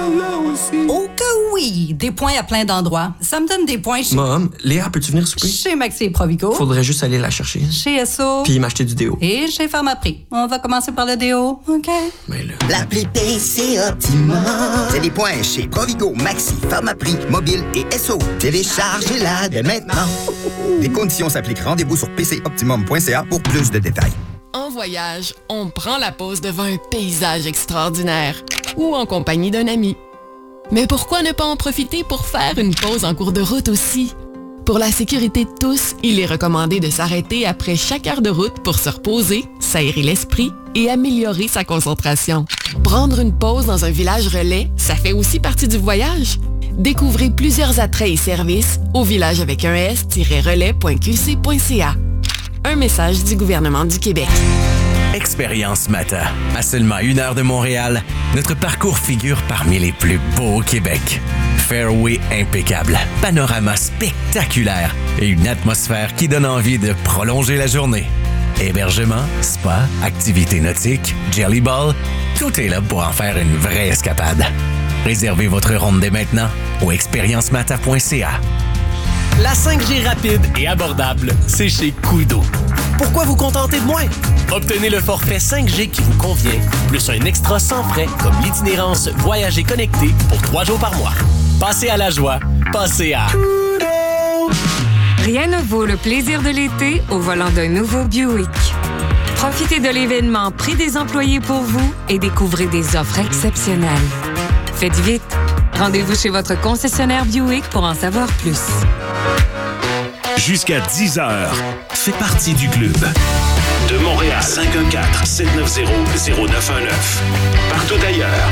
là aussi. Oh que oui! Des points à plein d'endroits. Ça me donne des points chez... Mom, Léa, peux-tu venir souper? Chez Maxi et Provigo. Faudrait juste aller la chercher. Chez Esso. Puis m'acheter du déo. Et chez Pharmaprix. On va commencer par le déo, OK? Mais là... L'appli PC Optimum. C'est des points chez Provigo, Maxi, Pharmaprix, Mobile et SO. Téléchargez-la dès maintenant. Les conditions s'appliquent. Rendez-vous sur pcoptimum.ca pour plus de détails. En voyage, on prend la pause devant un paysage extraordinaire ou en compagnie d'un ami. Mais pourquoi ne pas en profiter pour faire une pause en cours de route aussi? Pour la sécurité de tous, il est recommandé de s'arrêter après chaque heure de route pour se reposer, s'aérer l'esprit et améliorer sa concentration. Prendre une pause dans un village relais, ça fait aussi partie du voyage. Découvrez plusieurs attraits et services au village avec un s-relais.qc.ca. Un message du gouvernement du Québec. Expérience Mata. À seulement 1 heure de Montréal, notre parcours figure parmi les plus beaux au Québec. Fairway impeccable, panorama spectaculaire et une atmosphère qui donne envie de prolonger la journée. Hébergement, spa, activités nautiques, jelly ball, tout est là pour en faire une vraie escapade. Réservez votre ronde dès maintenant au expériencemata.ca. La 5G rapide et abordable, c'est chez Koodo. Pourquoi vous contenter de moins? Obtenez le forfait 5G qui vous convient, plus un extra sans frais comme l'itinérance Voyager connecté pour 3 jours par mois. Passez à la joie, passez à Koodo! Rien ne vaut le plaisir de l'été au volant d'un nouveau Buick. Profitez de l'événement Prix des employés pour vous et découvrez des offres exceptionnelles. Faites vite! Rendez-vous chez votre concessionnaire Buick pour en savoir plus. Jusqu'à 10h, fais partie du club. De Montréal, 514-790-0919. Partout ailleurs,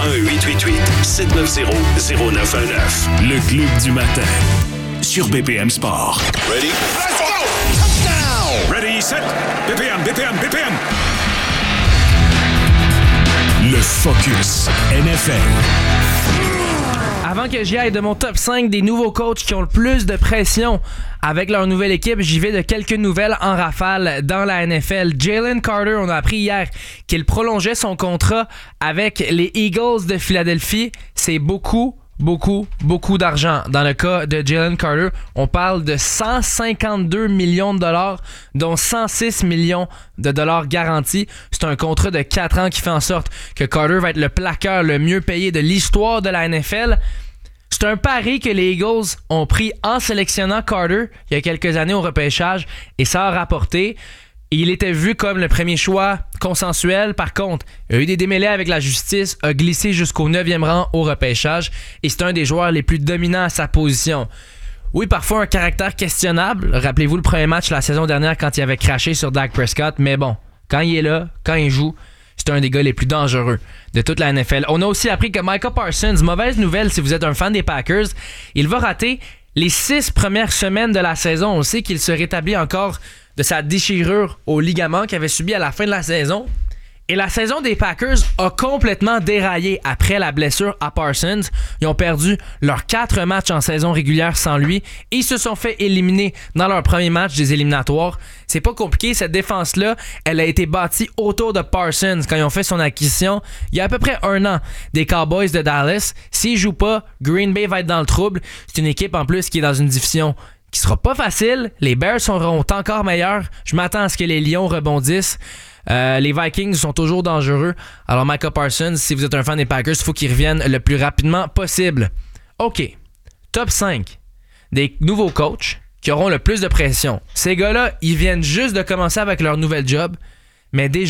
1-888-790-0919. Le club du matin, sur BPM Sport. Ready? Let's go! Touchdown! Ready, set, BPM. Le Focus NFL. Avant que j'y aille de mon top 5 des nouveaux coachs qui ont le plus de pression avec leur nouvelle équipe, j'y vais de quelques nouvelles en rafale dans la NFL. Jalen Carter, on a appris hier qu'il prolongeait son contrat avec les Eagles de Philadelphie. C'est beaucoup d'argent. Dans le cas de Jalen Carter, on parle de 152 millions de dollars, dont 106 millions de dollars garantis. C'est un contrat de 4 ans qui fait en sorte que Carter va être le plaqueur le mieux payé de l'histoire de la NFL. C'est un pari que les Eagles ont pris en sélectionnant Carter il y a quelques années au repêchage et ça a rapporté. Il était vu comme le premier choix consensuel. Par contre, il a eu des démêlés avec la justice, a glissé jusqu'au 9e rang au repêchage et c'est un des joueurs les plus dominants à sa position. Oui, parfois un caractère questionnable. Rappelez-vous le premier match la saison dernière quand il avait craché sur Dak Prescott. Mais bon, quand il est là, quand il joue, c'est un des gars les plus dangereux de toute la NFL. On a aussi appris que Micah Parsons, mauvaise nouvelle si vous êtes un fan des Packers, il va rater les 6 premières semaines de la saison. On sait qu'il se rétablit encore de sa déchirure au ligament qu'il avait subi à la fin de la saison. Et la saison des Packers a complètement déraillé après la blessure à Parsons. Ils ont perdu leurs 4 matchs en saison régulière sans lui et ils se sont fait éliminer dans leur premier match des éliminatoires. C'est pas compliqué, cette défense-là, elle a été bâtie autour de Parsons quand ils ont fait son acquisition il y a à peu près 1 an des Cowboys de Dallas. S'ils jouent pas, Green Bay va être dans le trouble. C'est une équipe en plus qui est dans une division qui sera pas facile. Les Bears seront encore meilleurs. Je m'attends à ce que les Lions rebondissent. Les Vikings sont toujours dangereux. Alors Micah Parsons, si vous êtes un fan des Packers, il faut qu'ils reviennent le plus rapidement possible. OK. Top 5 des nouveaux coachs qui auront le plus de pression. Ces gars-là, ils viennent juste de commencer avec leur nouvel job, mais déjà